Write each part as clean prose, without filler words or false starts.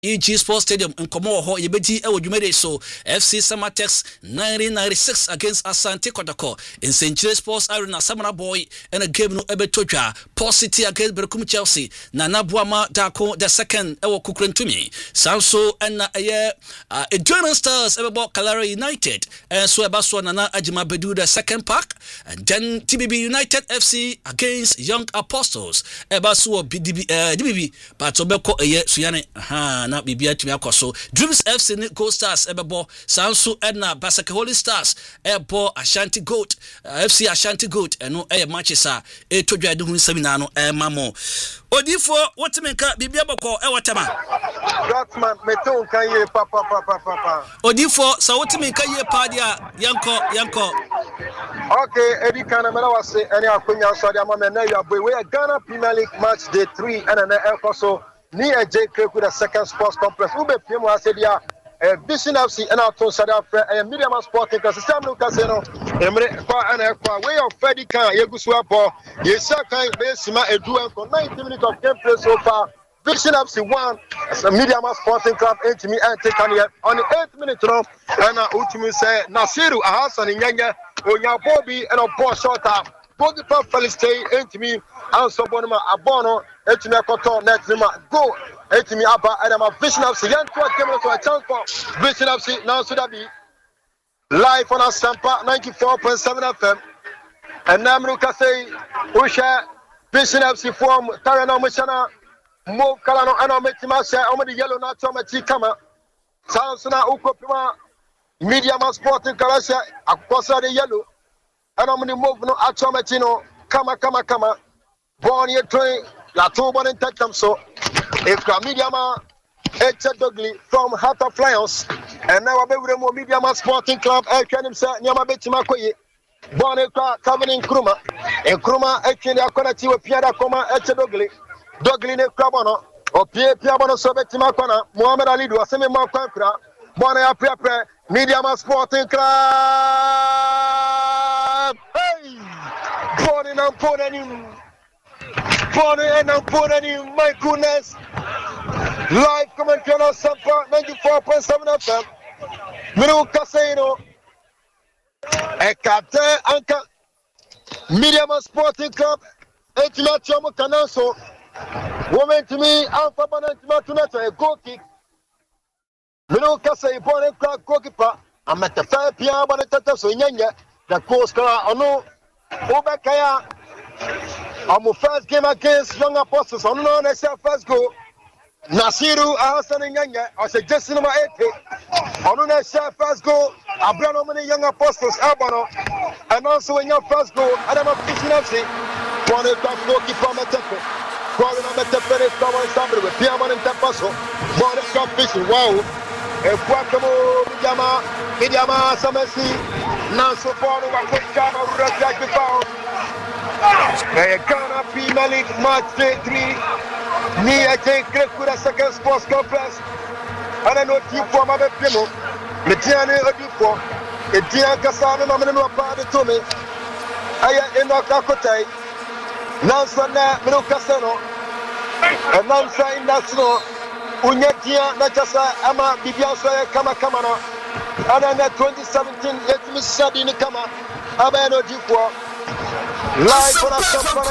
EG Sports Stadium in Komoho, Yebeti, Ewojumede, so FC Samatex 1996 against Asante Kotoko in St. James Sports Arena, Samana Boy, and a game no Ebetoja, Port City against Berekum Chelsea, Nana Buama Dako, the second, Ewo Kukren to me, Sanso, and a German Stars, Ebebo Calera United, and so Ebaswa Nana Ajima Bedu, the second pack, and then TBB United FC against Young Apostles, Ebasu DBB, but Obeko Eye Suyane, na bibia tumi akoso Dreams FC ni Gold Stars ebebo Sansu Edna Basake Holy Stars ebo Ashanti Goat FC Ashanti Goat eno matches a etodwa de hu seminar no mamo odifo wotimenka bibia boko watama Dotman meton kan ye papa odifo sa wotimenka ye padia yanko okay edi kana mera wase eni akonya so dia mama na ya boy we Ghana Premier League match day 3 and na ekoso ni eje kreku the second sports complex ube pm asedia Vision FC and our to sada Medium Sporting System no casino emre kwa ana kwa way of Freddy kan yegusu apo yesa kan besima edu enko 90 minutes of gameplay so far. Vision FC 1 as a Medium Sporting Club into me and take on the 8th minute no and ultimately say Nasiru Hassan Nyanya onya Bobby and a ball short up Bobby Felix stay into me and so bonoma abono etimi akoto next go etimi aba and my Vision FC yanto game to a chance for Vision FC now so that be live on our Sampa 94.7 FM and namru ka say usha Vision FC form tarana machana mo kala no ana metima say o the yellow na to mati kama sounds na ukopima Medium Sporting Kalasha akosa the yellow and I'm the move no atomatino kama born ye train la two born in Texas so if Mediama Dogly from Heart of Lions and now we will Mediama Sporting Club I can himself Nyama Betima Koye born a covering Kruma and Kruma actually connected with Pierre Coma Dogly ne Krabono or Pierre Piabono Sobetima Kona Muhammad Ali do a semi Mankra born a pre Mediama Sporting Club. Hey! Born and put him, my goodness. Live commentary on Sampa 94.7 FM. Miru Casino. A captain Anka Mediama Sporting Club. Etimachomo Canaso. Woman to me, Alpha Banantimatunata, a goal kick. Miru Casay, born and crack goalkeeper. I'm at the 5 p.m. on the Tata Yanya. The coast ono Obakaya our first game against Young Apostles on no next first goal Nasiru Hassan Nyanya I suggest number 8 on next first goal Abraham many Young Apostles Abano and also in your first goal Adama Vision FC one of the goalkeeper Metepe calling on Metepe Common Sambre with Piamon and Tapaso one of the Vision wow e Guacamo Mediama Samesi now so far we put Ghana right before Ghana Premier League match day 3 ni eje greku the second sports complex ana no team for ma be primo me tiane odifo e dia kasa no me no pa de to me aya enoka kotai now so na me no kasa no and now say national unya dia na kasa ama bibia so kama no and then 2017 let me study in kama abano difo live on a Sampa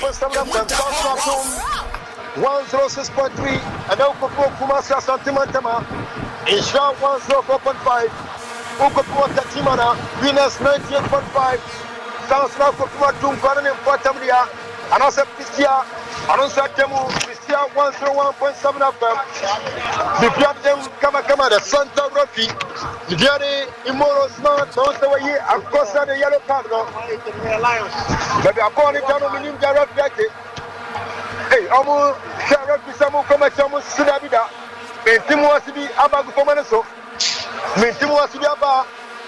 106.3 and Okopo Kumasa Santimantama Isha 104.5 Okopo Tatimana Venus 98.5 Sounds now Kopuma Tumpan and Patamria and also Pistia and also Temu Pistia 101.7 FM the Piatem Kama the Santa Rocky the Diary Immoral Smart don't the way and Costa the yellow card but they are born in Germany hey, Amu Sheriff Samu Comachamo Sudabida, Mintimu Asibi Abagu Pomanaso, Mintimu Asibiaba,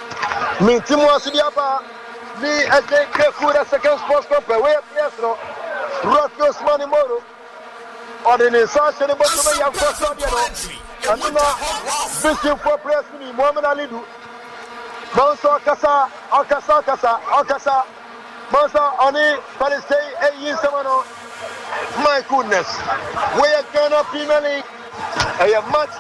me as they careful as second sports company, where Piasno, Rocco Smani Moro, or the Nissan, but to me, I'm first on and you know, fishing for Presley, Mohamed Alidu, Monso Casa, Alcasa, Monso Oni, Palestine, 8 years. My goodness, we are Ghana Premier League ɛyɛ match